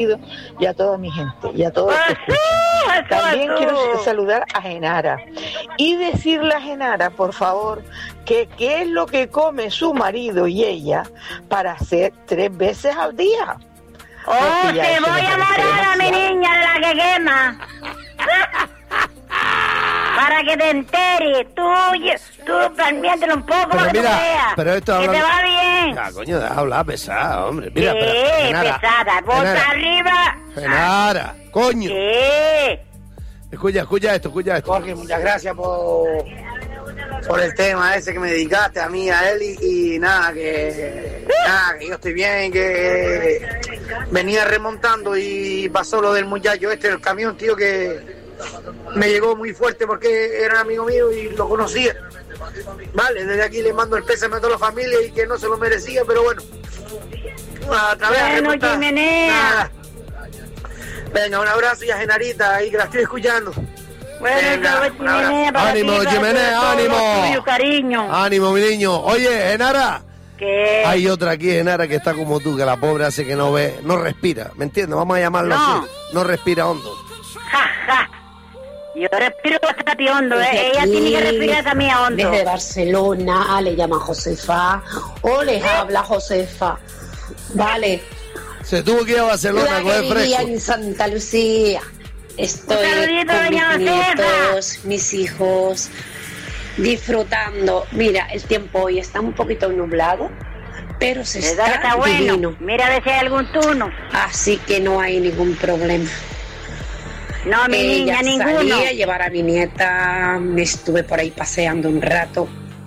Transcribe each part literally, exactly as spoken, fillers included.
y a toda mi gente y a todos los que escuchan. También quiero saludar a Genara y decirle a Genara, por favor, que qué es lo que come su marido y ella para hacer tres veces al día. Oh, te voy a morar a mi niña de la que quema. Para que te enteres, tú, tú permiéntelo un poco, pero lo que mira, tú veas, pero esto que habla... te va bien. Ya, coño, deja hablar pesada, hombre. Mira, Sí, pero, Genara, pesada, bota Genara, arriba. Genara, coño. Sí. Escucha, escucha esto, escucha esto. Jorge, muchas gracias por, por el tema ese que me dedicaste a mí, a él, y, y nada, que nada, que yo estoy bien, que venía remontando y pasó lo del muchacho este, el camión, tío, que me llegó muy fuerte porque era un amigo mío y lo conocía. Vale, desde aquí le mando el pésame a toda la familia y que no se lo merecía, pero bueno, a través de Bueno, Jimenea. Venga, un abrazo y a Genarita ahí que la estoy escuchando. Bueno, Venga, yo, Jimenea, para ánimo, ti, para Jimenea, todo ánimo. lo tuyo, cariño. Ánimo, mi niño. Oye, Genara. ¿Qué? Hay otra aquí, Genara, que está como tú, que la pobre hace que no ve, no respira, ¿me entiendes? Vamos a llamarlo No. así. No respira hondo. Ja, ja. Yo respiro bastante hondo, ¿eh? Ella tiene que respirar también hondo. Desde Barcelona le llama Josefa o les habla Josefa. Vale. Se tuvo que ir a Barcelona a coger La que vivía fresco. en Santa Lucía. Estoy Un saludito, con doña mis Josefa. nietos, mis hijos, disfrutando. Mira, el tiempo hoy está un poquito nublado, pero se ¿Verdad que está, está bueno? divino. Mira a ver si hay algún turno. Así que no hay ningún problema. No, mi niña, Ella ninguno. salí a llevar a mi nieta, me estuve por ahí paseando un rato.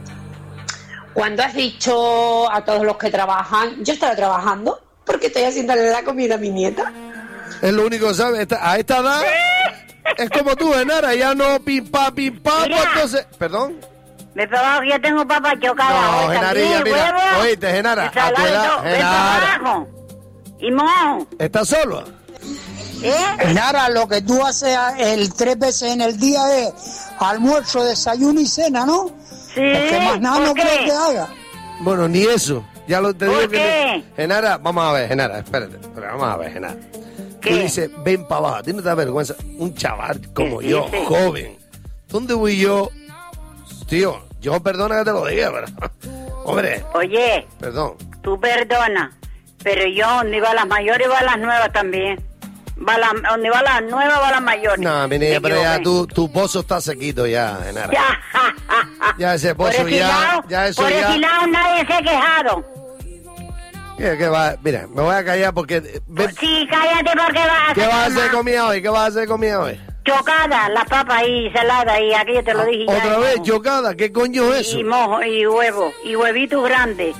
Cuando has dicho a todos los que trabajan, yo estaba trabajando porque estoy haciéndole la comida a mi nieta. Es lo único que sabe. Esta- a esta edad es como tú, Genara, ya no pim pam, pim pam, Mira. pues entonces... ¿Perdón? Me pegó que yo tengo papas chocadas. No, hoy Genarilla, también, mira, huevo, oíste, Genara, a tu ensalada y edad, todo. Ven para Genara. abajo. Y mo, ¿Estás solo? ¿eh? Genara, lo que tú haces el tres veces en el día es almuerzo, desayuno y cena, ¿no? Sí, Es que más nada ¿por no qué? creo que haga. Bueno, ni eso. Ya lo te ¿Por digo que... qué? ni- Genara, vamos a ver, Genara, espérate. espérate, Vamos a ver, Genara. ¿Qué? Tú dices, ven para abajo. ¿A ti no te da vergüenza? Un chaval como ¿Qué yo, dices? joven. ¿Dónde voy yo? Tío, yo perdona que te lo diga, pero... Hombre, Oye, perdón. tú perdona, pero yo donde iba a las mayores iba a las nuevas también. Va la, donde va las nuevas va las mayores. No, mi niña, Me pero ya equivoqué. tu, tu pozo está sequito ya, Genara. Ya, ja, ja, ja. Ya ese Por pozo ese ya, lado- ya eso por ya... ese lado nadie se ha quejado. ¿Qué, qué va? Mira, me voy a callar porque... eh, ven- Sí, cállate porque vas a ¿Qué hacer vas a hacer más. comida hoy? ¿Qué vas a hacer comida hoy? Chocada, la papa y salada y aquello te lo dije ya. ¿Otra y vez mojo. chocada? ¿Qué coño es eso? Y mojo y huevo y huevitos grandes.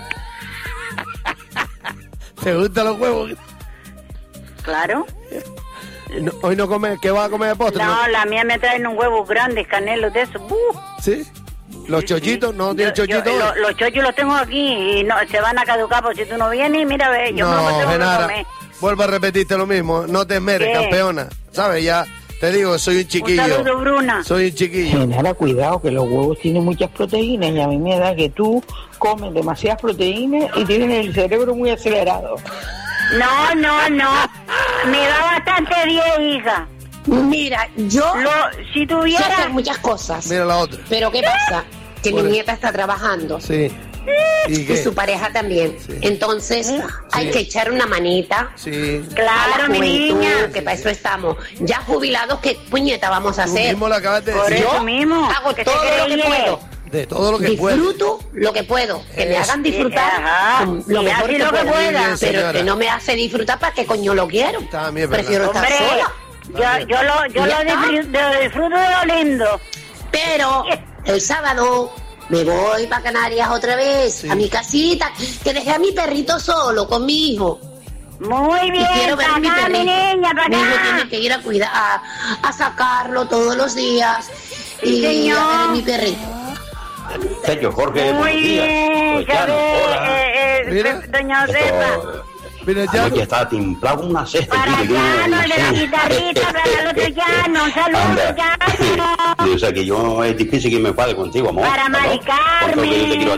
¿Te gustan los huevos? Claro. No, hoy no comes, ¿qué vas a comer de postre? No, la mía me traen unos huevos grandes, canelos de esos. ¡Uh! ¿Sí? ¿Los Sí, chochitos? sí. ¿No Yo- tienes yo- chochitos? hoy? lo- los chochos los tengo aquí y no se van a caducar por si tú no vienes. Mira, ve, yo me no, los tengo que Genara, comer. vuelvo a repetirte lo mismo. No te esmeres, ¿Qué? campeona. ¿Sabes? Ya te digo, soy un chiquillo. Un saludo, Bruna. Soy un chiquillo. Genara, cuidado, que los huevos tienen muchas proteínas y a mí me da que tú comes demasiadas proteínas y tienes el cerebro muy acelerado. No, no, no. Me va bastante bien, hija. Mira, yo Lo, si sé tuviera... hacer muchas cosas, Mira la otra. pero ¿qué pasa? Que mi Por- nieta está trabajando Sí. ¿Y y qué? su pareja también. Sí. Entonces hay Sí. que echar una manita Sí. a Claro, la mi juventud, niña. que para eso estamos. Ya jubilados, ¿qué puñeta vamos a Tú hacer? mismo lo acabas de Por decir. eso mismo. Hago ¿Qué te todo lo que crees? puedo. De todo lo que puedes. Disfruto lo que puedo, que me Eso. hagan disfrutar Ajá. con lo Y mejor así que lo que pueda. pueda. Muy bien, Pero señora. que no me hace disfrutar, ¿para qué coño lo quiero? También es verdad. Prefiero estar Hombre, sola. yo, yo lo, yo Y lo ya está. disfruto, lo disfruto de lo lindo. Pero el sábado me voy para Canarias otra vez, Sí. a mi casita, que dejé a mi perrito solo con mi hijo. Muy Y bien, quiero ver para a mi acá, mi perrito. niña, para Mi hijo acá. tiene que ir a cuidar, a, a sacarlo todos los días. Sí, y señor. a ver a mi perrito. Sergio, Jorge, Muy buenos días. bien, Pues ya ya no, ve, hola. eh, eh, Mira. doña Josefa. Esto, Mira, ya. anoche estaba timplado como una cesta. Para tío, yo no- Llano, no el de sé. la guitarrita, para el otro Llano, un saludo, Anda. Llano. O sea que yo es difícil que me enfade contigo, amor. Para ¿no? Mari Porque yo te Carmen. quiero a ti.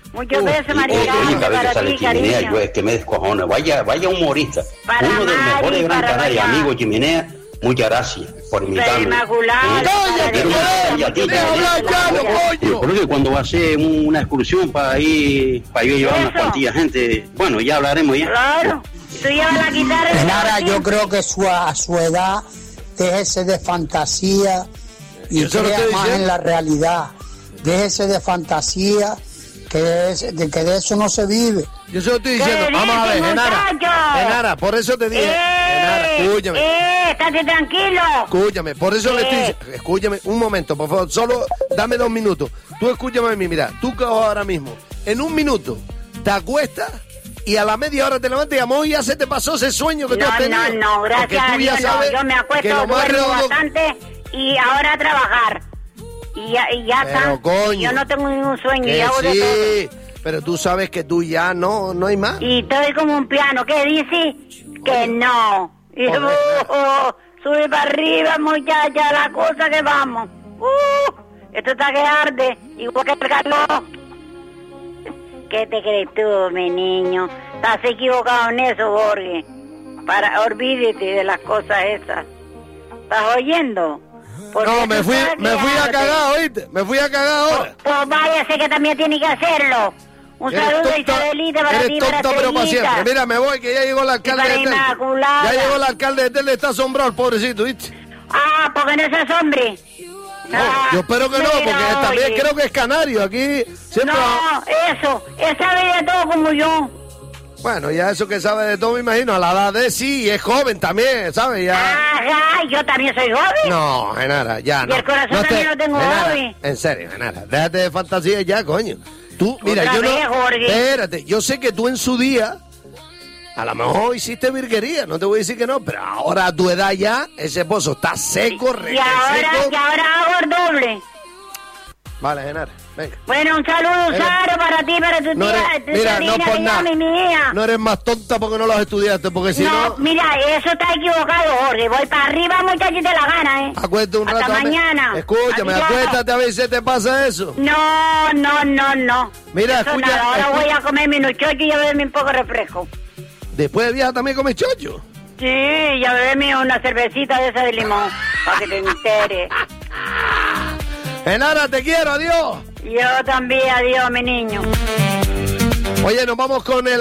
Muchos Uh, besos, Y, Maricarmen, oye, cada vez que para sale ti, Chimenea, cariño. yo es que me descojono. Vaya, vaya humorista. Para Uno de los Mari, mejores de Gran para Canaria, Vaya. amigo Chimenea. Muchas gracias por invitarme. Inmaculada, ¿Eh? para Quiero ti. una galletita, Deja ¿eh? hablar ya, no, coño. Yo creo que cuando va a ser un- una excursión para ir, para yo llevar unas Eso. cuantillas gente, bueno, ya hablaremos ya. Claro. Tú llevas la guitarra. y Nara, así. yo creo que su, a su edad, déjese de fantasía y Eso lo crea estoy más diciendo. en la realidad. Déjese de fantasía, que, es, de que de eso no se vive. Yo se lo estoy diciendo. ¿Qué Vamos a ver, dices, Genara. muchacho? Genara, por eso te dije. Genara, ¡Eh! escúchame. ¡Eh! ¡Estate tranquilo! Escúchame, por eso le estoy ¿Qué? diciendo. Escúchame, un momento, por favor. Solo dame dos minutos. Tú escúchame a mí, mira. Tú que ahora mismo, en un minuto, te acuestas y a la media hora te levantas y amor, ya se te pasó ese sueño que tú No, has tenido. no, no, Porque gracias tú a ya Dios no. sabes Yo me que acuesto, lo más duermo redondo- bastante y ahora a trabajar. Y ya, y ya Pero, está. coño, Yo no tengo ningún sueño y Que hago de sí, pero tú sabes que tú ya no, no hay más. todo. Y estoy como un piano. ¿Qué dice? Que no. Y Joder. uh, sube para arriba, muchacha, la cosa que vamos. Uh, esto está que arde, igual que el calor. ¿Qué te crees tú, mi niño? Estás equivocado en eso, Jorge. Para, olvídate de las cosas esas. ¿Estás oyendo? Porque No, me tú fui, sabes que me fui a arde. cagar, ¿oíste? Me fui a cagar ahora. Pues váyase que también tiene que hacerlo. Un Eres saludo, tonta, Isabelita, para eres ti, para tonta, pero para Estrellita. siempre. Mira, me voy, que ya llegó el alcalde para de Telde. Inmaculada. Ya llegó el alcalde de Telde, está asombrado el pobrecito, ¿viste? Ah, porque no seas hombre. No, Ah, yo espero que no, mira, porque también oye. creo que es canario. Aquí siempre... No, eso, él sabe de todo como yo. Bueno, ya eso que sabe de todo, me imagino. A la edad de sí, y es joven también, ¿sabes? Ya... Ajá, yo también soy joven. No, Genara, ya no. Y el corazón no también lo tengo Genara, joven. En serio, Genara, déjate de fantasía ya, coño. Tú, mira, Otra yo vez, no... Jorge. Espérate, yo sé que tú en su día... A lo mejor hiciste virguería, no te voy a decir que no, pero ahora a tu edad ya, ese pozo está seco, re Y ahora, seco. y ahora hago el doble. Vale, Genara, venga. Bueno, un saludo, Eres- Saro, para ti, para tu No tía, eres, tu mira, no sobrina por que nada. llama, mi hija. No eres más tonta porque no los estudiaste, porque si no, no... mira, eso está equivocado, Jorge. Voy para arriba, muchachos, te la gana, ¿eh? Acuéstate un Hasta rato. a ver. mañana. Escúchame, Adiós. acuéstate a ver si te pasa eso. No, no, no, no. Mira, Eso escucha, nada, ahora escucha. voy a comer mi nuchocho y a beberme un poco de refresco. Después de viajar también comes chocho. Sí, y a beberme una cervecita de esa de limón, para que te enteres. Genara, te quiero, adiós. Yo también, adiós, mi niño. Oye, nos vamos con el